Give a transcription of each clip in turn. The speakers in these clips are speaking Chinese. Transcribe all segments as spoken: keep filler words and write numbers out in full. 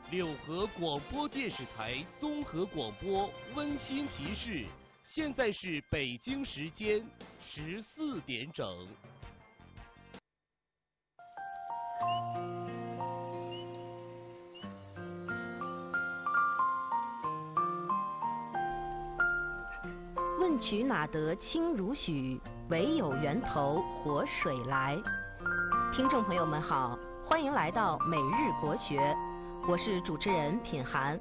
六合广播电视台综合广播温馨提示：现在是北京时间十四点整。 问渠哪得清如许？唯有源头活水来。听众朋友们好，欢迎来到每日国学，我是主持人品涵。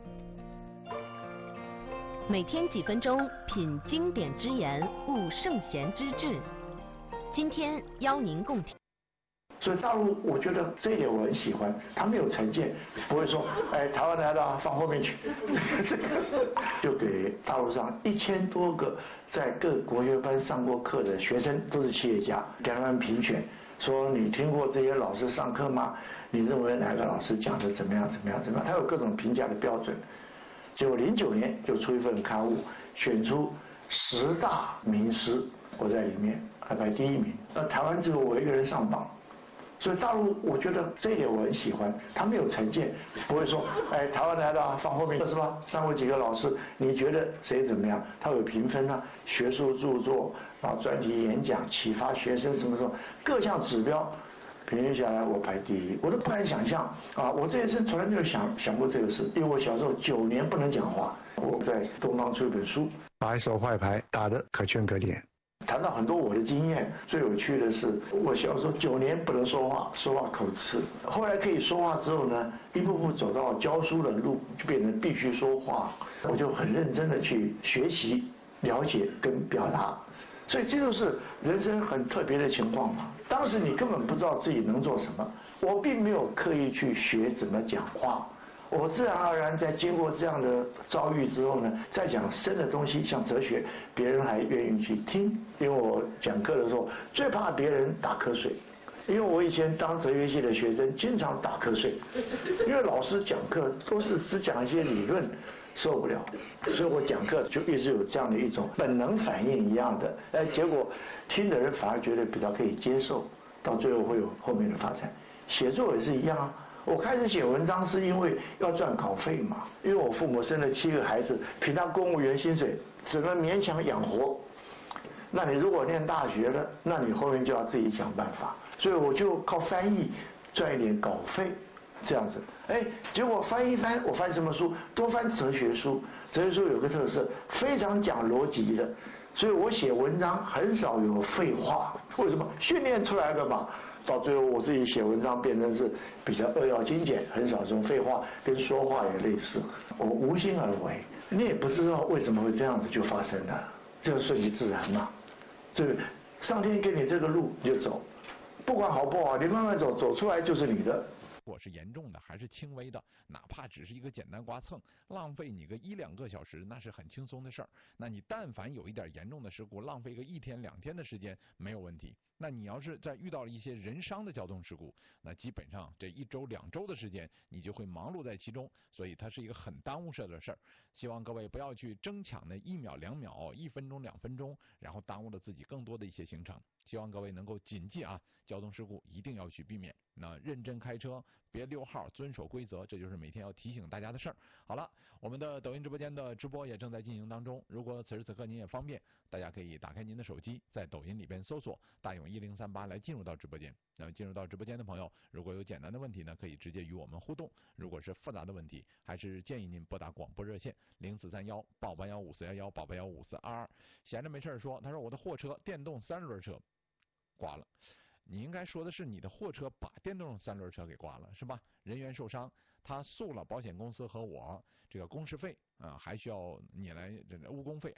每天几分钟，品经典之言，悟圣贤之治。今天邀您共听。 所以大陆，我觉得这一点我很喜欢，他没有成见，不会说，哎，台湾来的放后面去，这个就给大陆上一千多个在各国学班上过课的学生，都是企业家，给他们评选，说你听过这些老师上课吗？你认为哪个老师讲的怎么样怎么样怎么样？他有各种评价的标准。结果零九年就出一份刊物，选出十大名师，我在里面还排第一名。那台湾只有我一个人上榜。所以大陆，我觉得这一点我很喜欢，他没有成见，不会说，哎，台湾来的放后面是吧？上过几个老师，你觉得谁怎么样？他有评分啊，学术著作啊，专题演讲，启发学生什么什么各项指标，平均下来我排第一，我都不敢想象啊！我这一生从来没有想想过这个事，因为我小时候九年不能讲话，我在东方出一本书，把一手坏牌打得可圈可点。谈到很多我的经验，最有趣的是，我小时候九年不能说话，说话口吃。后来可以说话之后呢，一步步走到教书的路，就变成必须说话。我就很认真的去学习、了解跟表达。所以这就是人生很特别的情况嘛。当时你根本不知道自己能做什么，我并没有刻意去学怎么讲话。我自然而然在经过这样的遭遇之后呢，再讲深的东西，像哲学，别人还愿意去听。因为我讲课的时候最怕别人打瞌睡，因为我以前当哲学系的学生经常打瞌睡，因为老师讲课都是只讲一些理论，受不了，所以我讲课就一直有这样的一种本能反应一样的，哎，结果听的人反而觉得比较可以接受，到最后会有后面的发展。写作也是一样啊。我开始写文章是因为要赚稿费嘛，因为我父母生了七个孩子，凭他公务员薪水只能勉强养活。那你如果念大学了，那你后面就要自己想办法，所以我就靠翻译赚一点稿费，这样子。哎，结果翻一翻，我翻什么书？多翻哲学书。哲学书有个特色，非常讲逻辑的，所以我写文章很少有废话。为什么？训练出来的嘛。到最后我自己写文章变成是比较扼要精简，很少这种废话，跟说话也类似。我无心而为，你也不知道为什么会这样子就发生了，这个顺其自然嘛。这个上天给你这个路你就走，不管好不好，你慢慢走，走出来就是你的。 如果是严重的还是轻微的，哪怕只是一个简单刮蹭，浪费你个一两个小时，那是很轻松的事儿。那你但凡有一点严重的事故，浪费个一天两天的时间没有问题。那你要是在遇到了一些人伤的交通事故，那基本上这一周两周的时间你就会忙碌在其中，所以它是一个很耽误事的事儿。希望各位不要去争抢那一秒两秒、一分钟两分钟，然后耽误了自己更多的一些行程。希望各位能够谨记啊，交通事故一定要去避免。那认真开车，别溜号，遵守规则，这就是每天要提醒大家的事儿。好了，我们的抖音直播间的直播也正在进行当中。如果此时此刻您也方便，大家可以打开您的手机，在抖音里边搜索大勇一零三八来进入到直播间。那么进入到直播间的朋友，如果有简单的问题呢，可以直接与我们互动；如果是复杂的问题，还是建议您拨打广播热线零四三幺八八幺五四幺幺八八幺五四二二。闲着没事说，他说我的货车电动三轮车挂了。你应该说的是你的货车把电动三轮车给挂了，是吧？人员受伤，他诉了保险公司和我这个工时费啊、呃，还需要你来这个误工费。